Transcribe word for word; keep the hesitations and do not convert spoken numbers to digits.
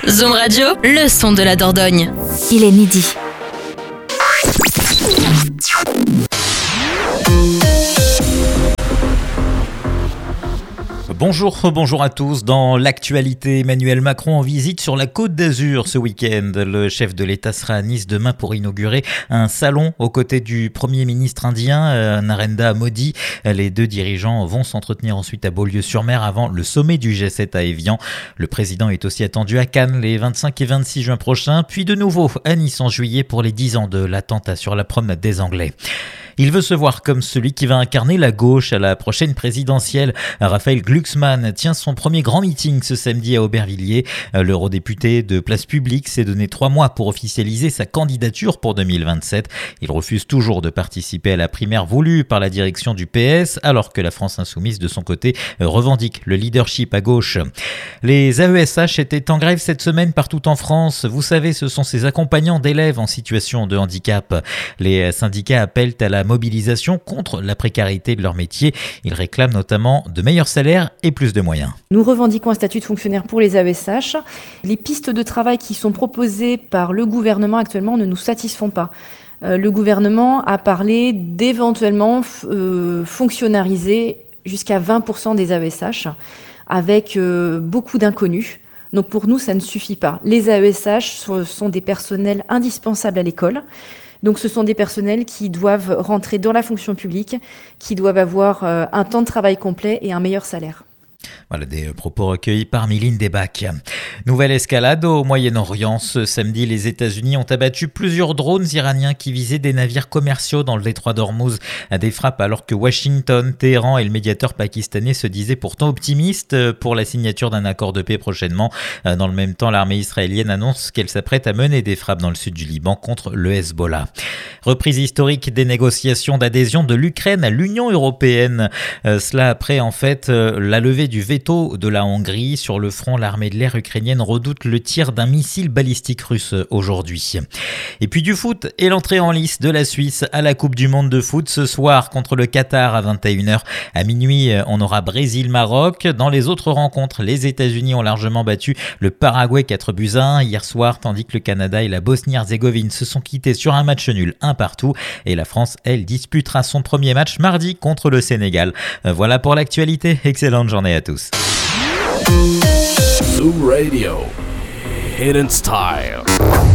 Zoom Radio, le son de la Dordogne. Il est midi. Bonjour, bonjour à tous. Dans l'actualité, Emmanuel Macron en visite sur la Côte d'Azur ce week-end. Le chef de l'État sera à Nice demain pour inaugurer un salon aux côtés du Premier ministre indien, Narendra Modi. Les deux dirigeants vont s'entretenir ensuite à Beaulieu-sur-Mer avant le sommet du G sept à Évian. Le président est aussi attendu à Cannes les vingt-cinq et vingt-six juin prochains, puis de nouveau à Nice en juillet pour les dix ans de l'attentat sur la promenade des Anglais. Il veut se voir comme celui qui va incarner la gauche à la prochaine présidentielle. Raphaël Glucksmann tient son premier grand meeting ce samedi à Aubervilliers. L'eurodéputé de Place Publique s'est donné trois mois pour officialiser sa candidature pour deux mille vingt-sept. Il refuse toujours de participer à la primaire voulue par la direction du P S, alors que la France Insoumise, de son côté, revendique le leadership à gauche. Les A E S H étaient en grève cette semaine partout en France. Vous savez, ce sont ces accompagnants d'élèves en situation de handicap. Les syndicats appellent à la mobilisation contre la précarité de leur métier. Ils réclament notamment de meilleurs salaires et plus de moyens. Nous revendiquons un statut de fonctionnaire pour les A E S H. Les pistes de travail qui sont proposées par le gouvernement actuellement ne nous satisfont pas. Euh, le gouvernement a parlé d'éventuellement euh, fonctionnariser jusqu'à vingt pour cent des A E S H avec euh, beaucoup d'inconnus. Donc pour nous, ça ne suffit pas. Les A E S H sont, sont des personnels indispensables à l'école. Donc ce sont des personnels qui doivent rentrer dans la fonction publique, qui doivent avoir euh, un temps de travail complet et un meilleur salaire. Voilà des propos recueillis par Mylène Debac. Nouvelle escalade au Moyen-Orient. Ce samedi, les États-Unis ont abattu plusieurs drones iraniens qui visaient des navires commerciaux dans le détroit d'Ormuz. Des frappes alors que Washington, Téhéran et le médiateur pakistanais se disaient pourtant optimistes pour la signature d'un accord de paix prochainement. Dans le même temps, l'armée israélienne annonce qu'elle s'apprête à mener des frappes dans le sud du Liban contre le Hezbollah. Reprise historique des négociations d'adhésion de l'Ukraine à l'Union européenne. Euh, cela après en fait euh, la levée du veto de la Hongrie. Sur le front, l'armée de l'air ukrainienne redoute le tir d'un missile balistique russe aujourd'hui. Et puis du foot et l'entrée en lice de la Suisse à la Coupe du Monde de foot ce soir contre le Qatar à vingt et une heures. À minuit, on aura Brésil-Maroc. Dans les autres rencontres, les États-Unis ont largement battu le Paraguay quatre buts à un hier soir, tandis que le Canada et la Bosnie-Herzégovine se sont quittés sur un match nul, un partout. Et la France, elle, disputera son premier match mardi contre le Sénégal. Voilà pour l'actualité. Excellente journée à tous. Zoom Radio, Hidden Style.